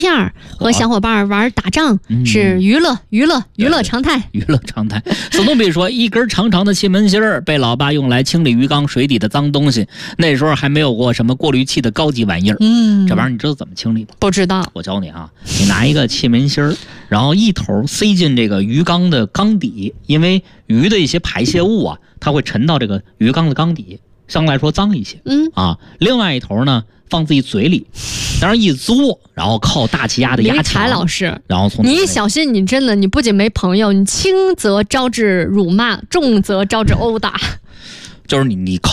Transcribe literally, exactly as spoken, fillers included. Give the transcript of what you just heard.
片和小伙伴玩打仗、嗯、是娱乐娱乐娱乐常态， 娱乐常态。宋东比说，一根长长的气门芯儿被老爸用来清理鱼缸水底的脏东西，那时候还没有过什么过滤器的高级玩意儿。嗯，这玩意儿你知道怎么清理吗？ 不知道。 我教你啊，你拿一个气门芯儿，然后一头塞进这个鱼缸的缸底，因为鱼的一些排泄物啊，它会沉到这个鱼缸的缸底，相对来说脏一些。嗯啊，另外一头呢放自己嘴里，当然一嘬，然后靠大气压的压强。 李老师， 然后从你小心，你真的，你不仅没朋友，你轻则招致辱骂，重则招致殴打。 就是你你靠。